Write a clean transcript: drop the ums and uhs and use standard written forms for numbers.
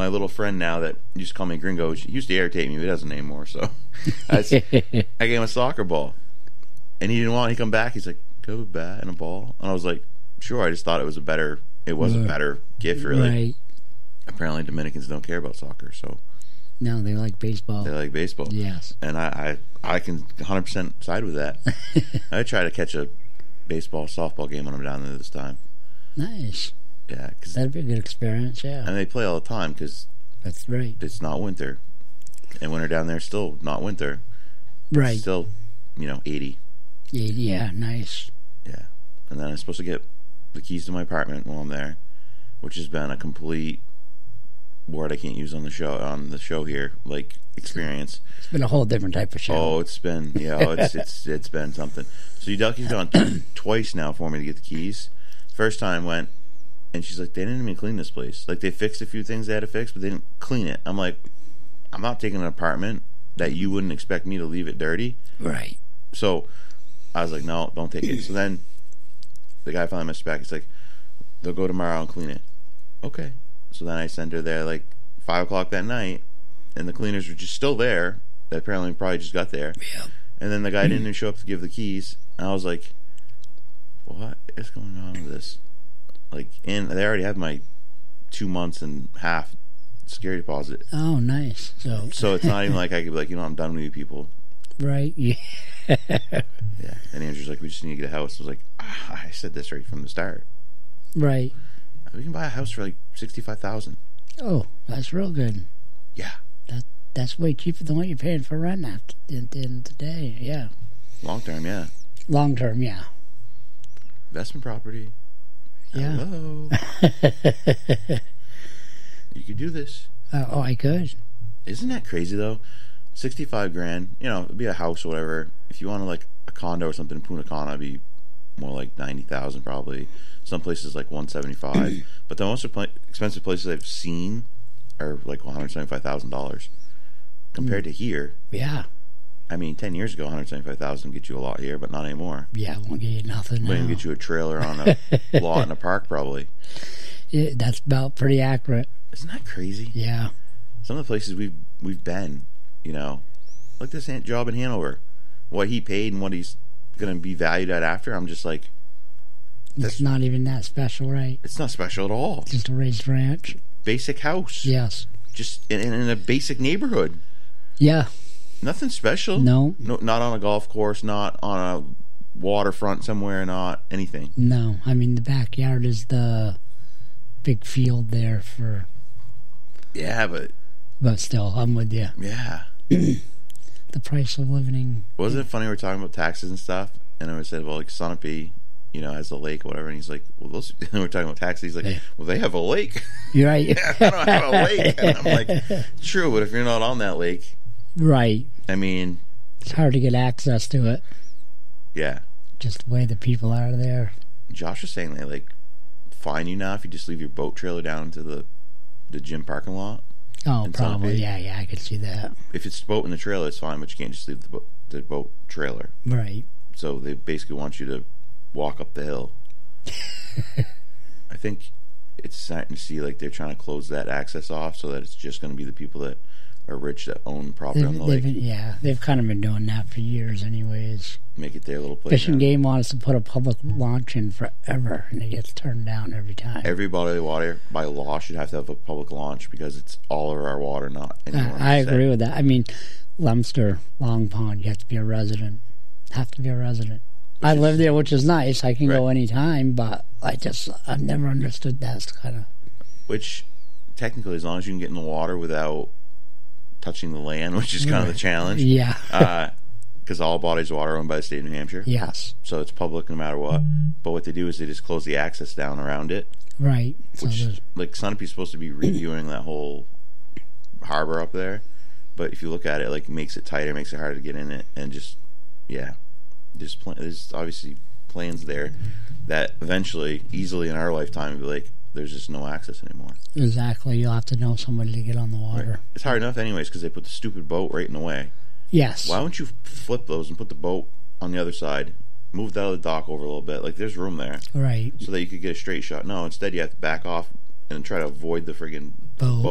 my little friend now that used to call me Gringo, he used to irritate me, but he doesn't anymore. So I gave him a soccer ball, and he didn't want it. He come back, he's like, "Go with a bat and a ball," and I was like, "Sure." I just thought it was a better gift, really. Right. Apparently, Dominicans don't care about soccer, so No, they like baseball. they like baseball. Yes. And I can 100% side with that. I try to catch a baseball, softball game when I'm down there this time. Nice. Yeah, That'd be a good experience, yeah. and they play all the time because That's right. it's not winter, and winter down there is still not winter. Right. It's still, 80. Yeah, nice. Yeah, and then I'm supposed to get the keys to my apartment while I'm there, which has been a complete word I can't use on the show here, like experience. It's been a whole different type of show. Oh, it's been it's been something. So Yudaki's gone twice now for me to get the keys. First time went, and she's like, they didn't even clean this place. Like, they fixed a few things they had to fix, but they didn't clean it. I'm like, I'm not taking an apartment that you wouldn't expect me to leave it dirty. Right. So I was like, no, don't take it. So then the guy finally messaged back. He's like, they'll go tomorrow and clean it. Okay. So then I sent her there like 5 o'clock that night, and the cleaners were just still there. They apparently probably just got there. Yeah. And then the guy didn't even show up to give the keys. And I was like, what is going on with this? Like, and they already have my 2 months and half security deposit. Oh, nice. So it's not even like I could be like, I'm done with you people. Right. Yeah. Yeah. And Andrew's like, we just need to get a house. I was like, I said this right from the start. Right. We can buy a house for like $65,000. Oh, that's real good. Yeah. That's way cheaper than what you're paying for rent now in today. Yeah. Long term, yeah. Long term, yeah. Investment property. Yeah. Hello. You could do this. Oh, I could. Isn't that crazy though? $65,000. It'd be a house or whatever. If you wanted like a condo or something in Punta Cana, it'd be more like $90,000 probably. Some places like $175,000. But the most expensive places I've seen are like $175,000 compared to here. Yeah. I mean, 10 years ago, $175,000 get you a lot here, but not anymore. Yeah, it won't get you nothing now. Won't even get you a trailer on a lot in a park, probably. Yeah, that's about pretty accurate. Isn't that crazy? Yeah. Some of the places we've been, like this job in Hanover, what he paid and what he's going to be valued at after. I'm just like, it's not even that special, right? It's not special at all. Just a raised ranch. Basic house. Yes. Just in a basic neighborhood. Yeah. Nothing special. No. Not on a golf course, not on a waterfront somewhere, not anything. No. I mean, the backyard is the big field there for... Yeah, But still, I'm with you. Yeah. The price of living... Wasn't it funny we were talking about taxes and stuff? And I said, well, like, Sunapee, has a lake or whatever. And he's like, well, those... And we're talking about taxes. He's like, well, they have a lake. You're right. Yeah, I don't have a lake. And I'm like, true, but if you're not on that lake... Right. I mean... It's hard to get access to it. Yeah. Just the way the people are there. Josh was saying they, like, fine you now if you just leave your boat trailer down into the gym parking lot. Oh, probably. Yeah, I could see that. If it's boat in the trailer, it's fine, but you can't just leave the boat trailer. Right. So they basically want you to walk up the hill. I think it's starting to see like they're trying to close that access off so that it's just going to be the people that are rich that own property on the lake. They've kind of been doing that for years anyways. Make it their little place. Fish and Game wants to put a public launch in forever, and it gets turned down every time. Every body of water, by law, should have to have a public launch because it's all of our water, not anyone. I agree with that. I mean, Leominster, Long Pond, you have to be a resident. I live there, which is nice. I can go anytime, but I've never understood that kind of... Which, technically, as long as you can get in the water without touching the land, which is kind of the challenge. Yeah. Because all bodies of water are owned by the state of New Hampshire. Yes. So it's public no matter what. But what they do is they just close the access down around it. Right. Which, like, Sunapee's supposed to be redoing that whole harbor up there. But if you look at it, like, it makes it tighter, makes it harder to get in it. And just, yeah. There's obviously plans there that eventually, easily in our lifetime, will be like, there's just no access anymore. Exactly. You'll have to know somebody to get on the water. Right. It's hard enough anyways because they put the stupid boat right in the way. Yes. Why don't you flip those and put the boat on the other side, move the other dock over a little bit, like there's room there. Right. So that you could get a straight shot. No, instead you have to back off and try to avoid the friggin' boat.